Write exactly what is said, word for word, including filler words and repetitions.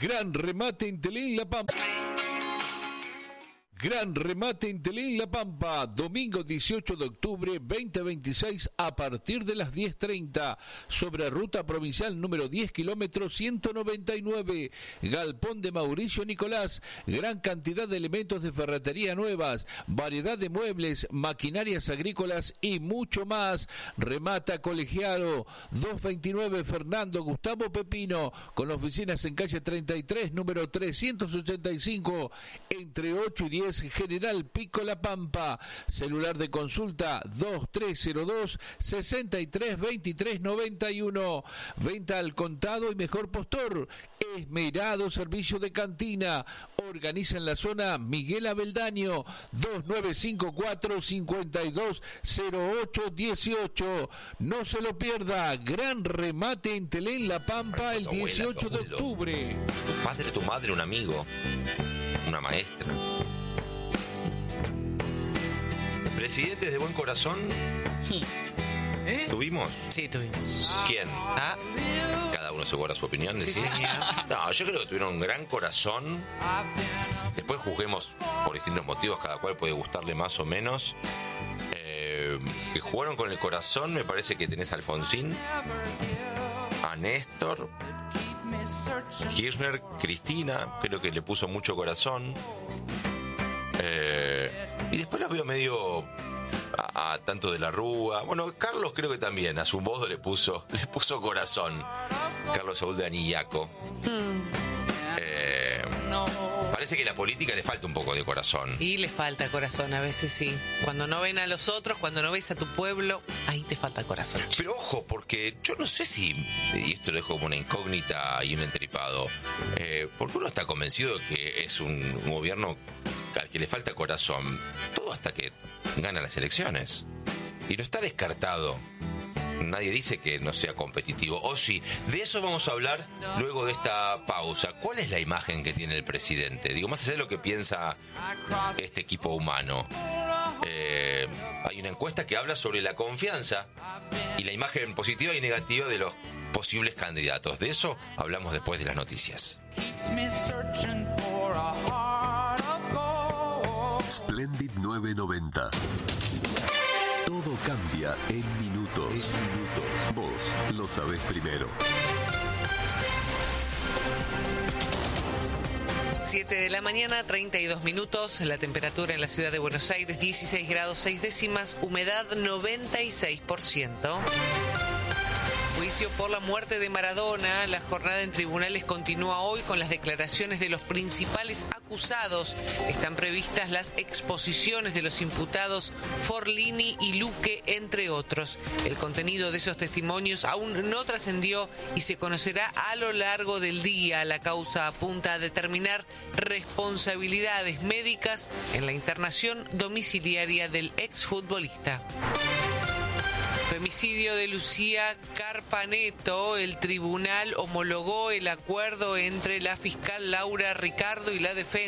Gran remate en Telén La Pampa. Gran remate en Telén La Pampa, domingo dieciocho de octubre veinte veintiséis a partir de las diez treinta, sobre ruta provincial número diez, kilómetros ciento noventa y nueve, Galpón de Mauricio Nicolás, gran cantidad de elementos de ferretería nuevas, variedad de muebles, maquinarias agrícolas y mucho más. Remata Colegiado, doscientos veintinueve Fernando Gustavo Pepino, con oficinas en calle treinta y tres, número trescientos ochenta y cinco, entre ocho y diez, General Pico La Pampa. Celular de consulta dos tres cero dos, seis tres dos tres nueve uno. Venta al contado y mejor postor. Esmerado servicio de cantina. Organiza en la zona Miguel Abeldaño. Dos nueve cinco cuatro, cinco dos cero ocho uno ocho. No se lo pierda. Gran remate en Telén La Pampa el dieciocho de octubre. Tu padre, tu madre, un amigo, una maestra. ¿Presidentes de buen corazón? ¿Eh? ¿Tuvimos? Sí, tuvimos. ¿Quién? Ah. Cada uno se guarda su opinión, Sí, ¿decís? sí. No, yo creo que tuvieron un gran corazón. Después juzguemos por distintos motivos, cada cual puede gustarle más o menos. Eh, que jugaron con el corazón, me parece que tenés a Alfonsín, a Néstor, Kirchner, Cristina, creo que le puso mucho corazón. Eh, y después los veo medio a, a tanto de la Rúa. Bueno, Carlos creo que también a su modo le puso le puso corazón. Carlos Saúl de Anillaco. Mm. Eh, parece que a la política le falta un poco de corazón. Y le falta corazón, a veces sí. Cuando no ven a los otros, cuando no ves a tu pueblo, ahí te falta corazón. Pero ojo, porque yo no sé si, y esto lo dejo como una incógnita y un entripado, eh, porque uno está convencido de que es un, un gobierno al que le falta corazón, todo hasta que gana las elecciones. Y no está descartado. Nadie dice que no sea competitivo. O sí, de eso vamos a hablar luego de esta pausa. ¿Cuál es la imagen que tiene el presidente? Digo, más allá de lo que piensa este equipo humano. Eh, hay una encuesta que habla sobre la confianza y la imagen positiva y negativa de los posibles candidatos. De eso hablamos después de las noticias. Splendid nueve noventa. Todo cambia en minutos. En minutos. Vos lo sabés primero. siete de la mañana, treinta y dos minutos. La temperatura en la ciudad de Buenos Aires, dieciséis grados seis décimas. Humedad noventa y seis por ciento. Juicio por la muerte de Maradona. La jornada en tribunales continúa hoy con las declaraciones de los principales acusados. Están previstas las exposiciones de los imputados Forlini y Luque, entre otros. El contenido de esos testimonios aún no trascendió y se conocerá a lo largo del día. La causa apunta a determinar responsabilidades médicas en la internación domiciliaria del exfutbolista. Femicidio de Lucía Carpaneto. El tribunal homologó el acuerdo entre la fiscal Laura Ricardo y la defensa.